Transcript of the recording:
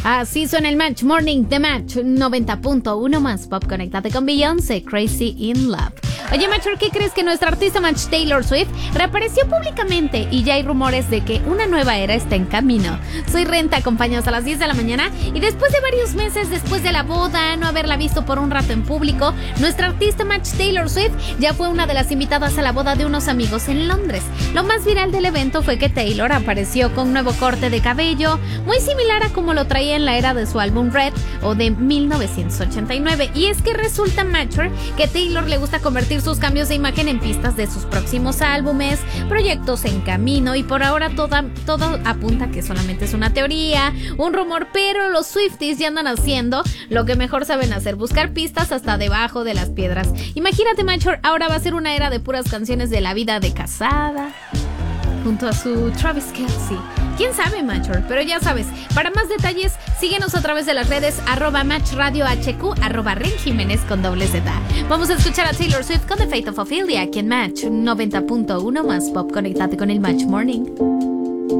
Así suena el Match Morning de Match 90.1 más pop. Conectate con Beyoncé, Crazy in Love. Oye, Matcher, ¿qué crees? Que nuestra artista Match Taylor Swift reapareció públicamente y ya hay rumores de que una nueva era está en camino. Soy Renta, acompañados a las 10 de la mañana y después de varios meses después de la boda, no haberla visto por un rato en público, nuestra artista Match Taylor Swift ya fue una de las invitadas a la boda de unos amigos en Londres. Lo más viral del evento fue que Taylor apareció con un nuevo corte de cabello, muy similar a como lo traía en la era de su álbum Red o de 1989. Y es que resulta, Matcher, que Taylor le gusta convertir sus cambios de imagen en pistas de sus próximos álbumes, proyectos en camino, y por ahora todo apunta que solamente es una teoría, un rumor, pero los Swifties ya andan haciendo lo que mejor saben hacer, buscar pistas hasta debajo de las piedras. Imagínate, Matcher, ahora va a ser una era de puras canciones de la vida de casada junto a su Travis Kelce. ¿Quién sabe, Matcher? Pero ya sabes, para más detalles, síguenos a través de las redes @MatchRadioHQ, @RenJiménez con Z. Vamos a escuchar a Taylor Swift con The Fate of Ophelia aquí en Match 90.1 más pop. Conéctate con el Match Morning.